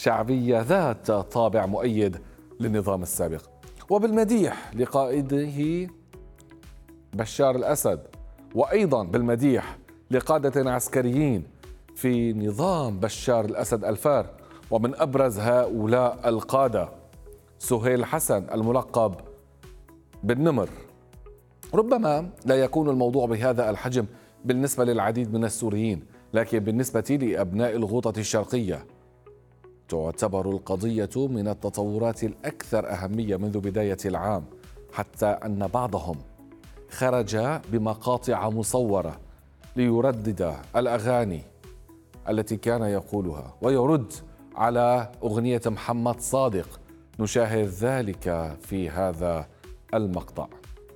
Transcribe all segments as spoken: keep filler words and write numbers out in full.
شعبية ذات طابع مؤيد للنظام السابق، وبالمديح لقائده بشار الأسد، وأيضا بالمديح لقادة عسكريين في نظام بشار الأسد الفار. ومن أبرز هؤلاء القادة سهيل حسن الملقب بالنمر. ربما لا يكون الموضوع بهذا الحجم بالنسبة للعديد من السوريين، لكن بالنسبة لأبناء الغوطة الشرقية تعتبر القضية من التطورات الأكثر أهمية منذ بداية العام، حتى أن بعضهم خرج بمقاطع مصورة ليردد الأغاني التي كان يقولها ويرد على أغنية محمد صادق. نشاهد ذلك في هذا المقطع.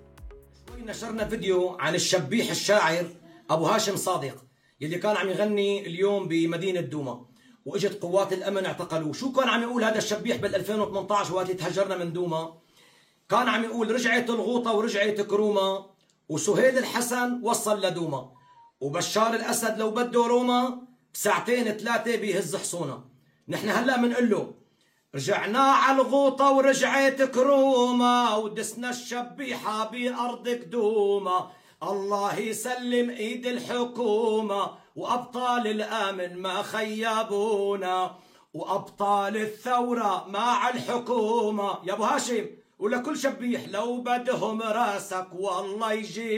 شوي نشرنا فيديو عن الشبيح الشاعر أبو هاشم صادق يلي كان عم يغني اليوم بمدينة دوما، واجت قوات الأمن اعتقلوه. شو كان عم يقول هذا الشبيح بال ألفين وثمانية عشر وقت تهجرنا من دوما؟ كان عم يقول رجعت الغوطة ورجعت كروما، وسهيل الحسن وصل لدوما، وبشار الأسد لو بده روما بساعتين ثلاثة بيهز حصونا. نحن هلا بنقول له رجعنا على الغوطة ورجعت كروما، ودسنا الشبيحة بأرض قدومة، الله يسلم ايد الحكومة، وأبطال الأمن ما خيبونا، وأبطال الثورة مع الحكومة. يا أبو هاشم ولكل شبيح لو بدهم راسك والله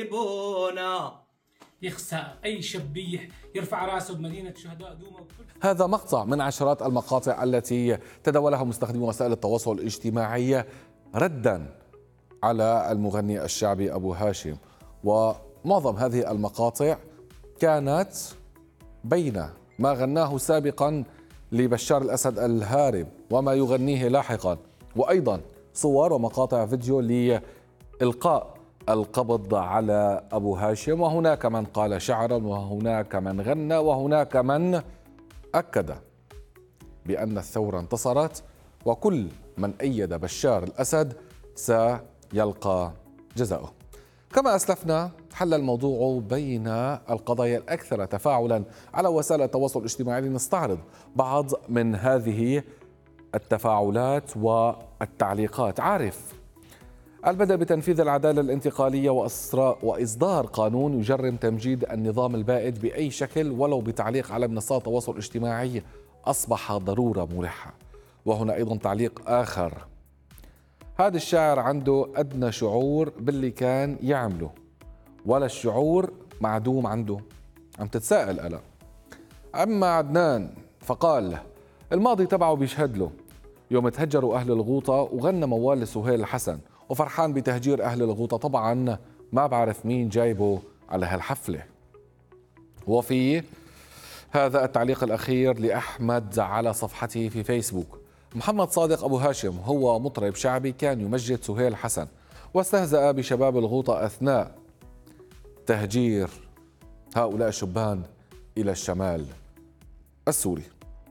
يجيبونا. يخسى أي شبيح يرفع راسه بمدينة شهداء دوما. هذا مقطع من عشرات المقاطع التي تداولها مستخدمي وسائل التواصل الاجتماعي ردا على المغني الشعبي أبو هاشم، ومعظم هذه المقاطع كانت بين ما غناه سابقا لبشار الأسد الهارب وما يغنيه لاحقا، وأيضا صور ومقاطع فيديو لإلقاء القبض على أبو هاشم. وهناك من قال شعرا، وهناك من غنى، وهناك من أكد بأن الثورة انتصرت، وكل من أيد بشار الأسد سيلقى جزاؤه. كما أسلفنا حل الموضوع بين القضايا الأكثر تفاعلا على وسائل التواصل الاجتماعي لنستعرض بعض من هذه التفاعلات والتعليقات. عارف البدء بتنفيذ العدالة الانتقالية وإصدار قانون يجرم تمجيد النظام البائد بأي شكل ولو بتعليق على منصات التواصل الاجتماعي أصبح ضرورة ملحة. وهنا أيضا تعليق آخر: هذا الشاعر عنده أدنى شعور باللي كان يعمله، ولا الشعور معدوم عنده. عم تتساءل ألا. أما عدنان فقال الماضي تبعه بيشهد له يوم تهجروا أهل الغوطة وغنى موال لسهيل الحسن، وفرحان بتهجير أهل الغوطة. طبعا ما بعرف مين جايبه على هالحفلة. وفي هذا التعليق الأخير لأحمد على صفحته في فيسبوك: محمد صادق أبو هاشم هو مطرب شعبي كان يمجد سهيل حسن واستهزأ بشباب الغوطة أثناء تهجير هؤلاء الشبان إلى الشمال السوري.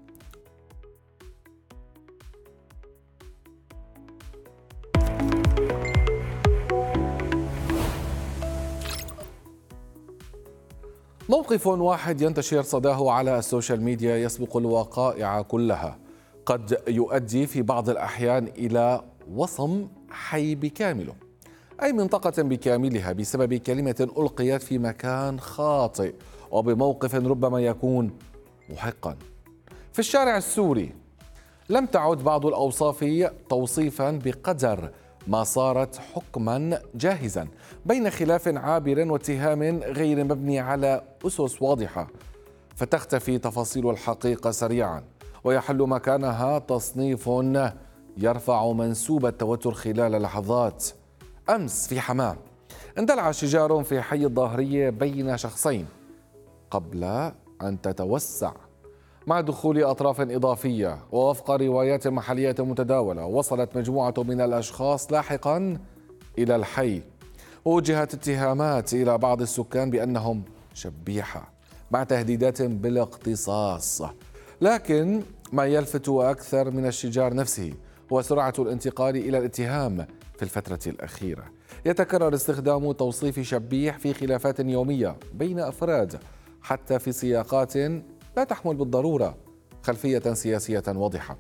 موقف واحد ينتشر صداه على السوشيال ميديا يسبق الوقائع كلها، قد يؤدي في بعض الأحيان إلى وصم حي بكامله، أي منطقة بكاملها، بسبب كلمة ألقيت في مكان خاطئ وبموقف ربما يكون محقا. في الشارع السوري لم تعد بعض الأوصاف توصيفا بقدر ما صارت حكما جاهزا بين خلاف عابر واتهام غير مبني على أسس واضحة، فتختفي تفاصيل الحقيقة سريعا ويحل مكانها تصنيف يرفع منسوب التوتر خلال لحظات. أمس في حماة اندلع شجار في حي الظاهرية بين شخصين قبل أن تتوسع مع دخول أطراف إضافية، ووفق روايات محلية متداولة وصلت مجموعة من الأشخاص لاحقا إلى الحي، ووجهت اتهامات إلى بعض السكان بأنهم شبيحة مع تهديدات بالاقتصاص. لكن ما يلفت أكثر من الشجار نفسه هو سرعة الانتقال إلى الاتهام. في الفترة الأخيرة يتكرر استخدام توصيف شبيح في خلافات يومية بين أفراد، حتى في سياقات لا تحمل بالضرورة خلفية سياسية واضحة.